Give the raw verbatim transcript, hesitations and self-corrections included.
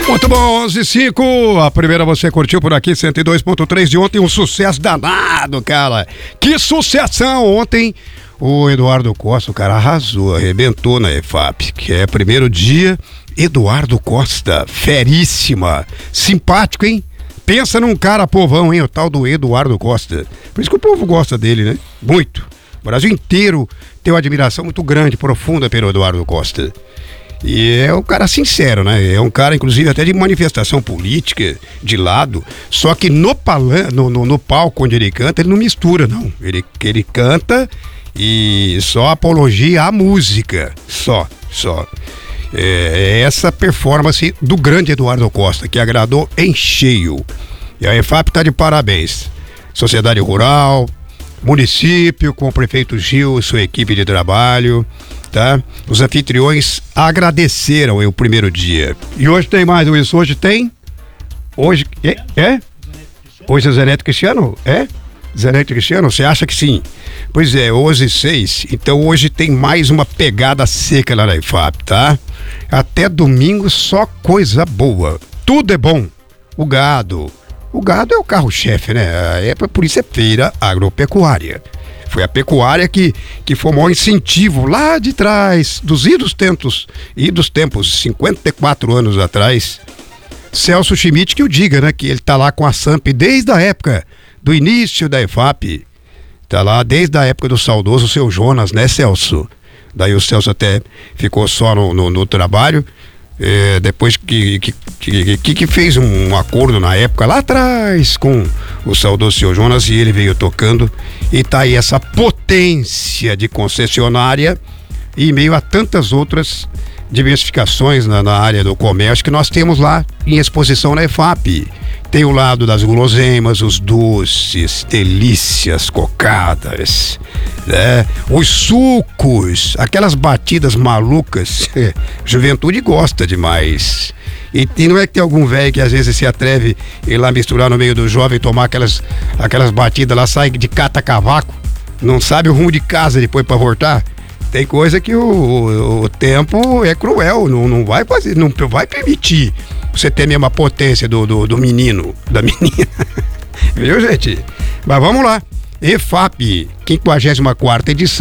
Muito bom, onze e cinco. A primeira você curtiu por aqui, cento e dois ponto três de ontem, um sucesso danado, cara. Que sucessão! Ontem o Eduardo Costa, o cara arrasou, arrebentou na E F A P, que é primeiro dia. Eduardo Costa, feríssima, simpático, hein? Pensa num cara povão, hein? O tal do Eduardo Costa. Por isso que o povo gosta dele, né? Muito. O Brasil inteiro tem uma admiração muito grande, profunda pelo Eduardo Costa. E é um cara sincero, né? É um cara, inclusive, até de manifestação política, de lado. Só que no, palan no, no, no palco onde ele canta, ele não mistura, não. Ele, ele canta e só apologia à música. Só, só. É essa performance do grande Eduardo Costa, que agradou em cheio. E a E F A P está de parabéns. Sociedade Rural, município, com o prefeito Gil e sua equipe de trabalho, tá? Os anfitriões agradeceram o primeiro dia. E hoje tem mais isso, hoje tem? Hoje, é? é? Hoje é Zé Neto Cristiano? É? Zé Neto Cristiano, você acha que sim? Pois é, hoje seis, então hoje tem mais uma pegada seca lá na E F A P, tá? Até domingo só coisa boa, tudo é bom. O gado, o gado é o carro-chefe, né? É, por isso é feira agropecuária. Foi a pecuária que, que foi o maior incentivo lá de trás, dos idos tempos, idos tempos, cinquenta e quatro anos atrás. Celso Schmidt que o diga, né? Que ele tá lá com a SAMP desde a época do início da E F A P. Tá lá desde a época do saudoso seu Jonas, né, Celso? Daí o Celso até ficou só no, no, no trabalho, é, depois que que, que que fez um acordo na época, lá atrás, com o saudoso seu Jonas, e ele veio tocando, e tá aí essa potência de concessionária, e meio a tantas outras diversificações na, na área do comércio que nós temos lá em exposição na E F A P. Tem o lado das guloseimas, os doces, delícias, cocadas, né? Os sucos, aquelas batidas malucas. Juventude gosta demais. E, e não é que tem algum velho que às vezes se atreve a ir lá misturar no meio do jovem, tomar aquelas, aquelas batidas lá, sai de cata-cavaco, não sabe o rumo de casa depois pra voltar? Tem coisa que o, o, o tempo é cruel, não, não vai fazer, não vai permitir você ter a mesma potência do, do, do menino, da menina. Viu, gente? Mas vamos lá. E F A P, quinquagésima quarta edição.